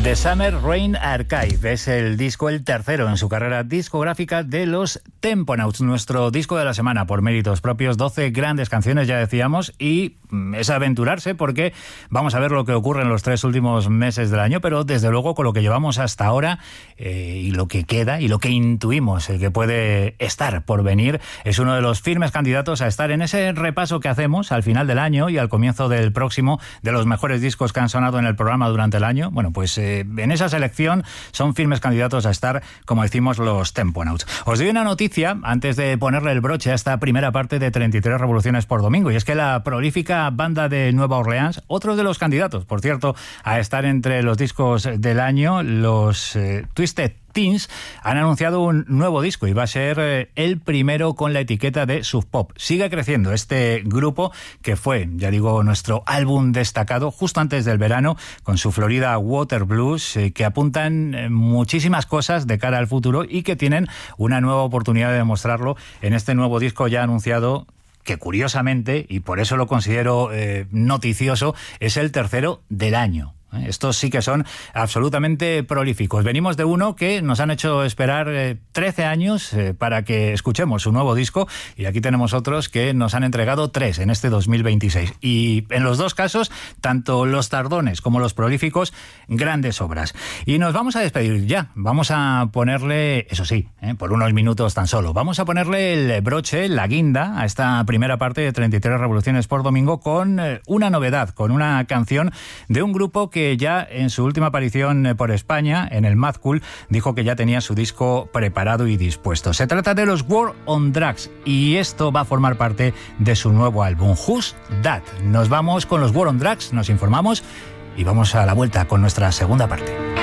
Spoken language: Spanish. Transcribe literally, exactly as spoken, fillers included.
The Summer Rain Archive es el disco, el tercero en su carrera discográfica de los Temponauts, nuestro disco de la semana por méritos propios. doce grandes canciones, ya decíamos, y es aventurarse porque vamos a ver lo que ocurre en los tres últimos meses del año, pero desde luego con lo que llevamos hasta ahora eh, y lo que queda y lo que intuimos el que puede estar por venir, es uno de los firmes candidatos a estar en ese repaso que hacemos al final del año y al comienzo del próximo de los mejores discos que han sonado en el programa durante el año. Bueno, pues eh, en esa selección son firmes candidatos a estar, como decimos, los Temponauts. Os doy una noticia antes de ponerle el broche a esta primera parte de treinta y tres revoluciones por domingo, y es que la prolífica banda de Nueva Orleans, otro de los candidatos, por cierto, a estar entre los discos del año, los eh, Twisted Teens, han anunciado un nuevo disco y va a ser eh, el primero con la etiqueta de Sub Pop. Sigue creciendo este grupo que fue, ya digo, nuestro álbum destacado justo antes del verano con su Florida Water Blues, eh, que apuntan eh, muchísimas cosas de cara al futuro y que tienen una nueva oportunidad de demostrarlo en este nuevo disco ya anunciado, que curiosamente, y por eso lo considero eh, noticioso, es el tercero del año. Estos sí que son absolutamente prolíficos. Venimos de uno que nos han hecho esperar eh, trece años eh, para que escuchemos su nuevo disco, y aquí tenemos otros que nos han entregado tres en este dos mil veintiséis. Y en los dos casos, tanto los tardones como los prolíficos, grandes obras. Y nos vamos a despedir ya. Vamos a ponerle, eso sí, eh, por unos minutos tan solo, vamos a ponerle el broche, la guinda, a esta primera parte de treinta y tres revoluciones por domingo con eh, una novedad, con una canción de un grupo que ya en su última aparición por España, en el Mad Cool, dijo que ya tenía su disco preparado y dispuesto. Se trata de los War on Drugs y esto va a formar parte de su nuevo álbum, Who's That. Nos vamos con los War on Drugs, nos informamos y vamos a la vuelta con nuestra segunda parte.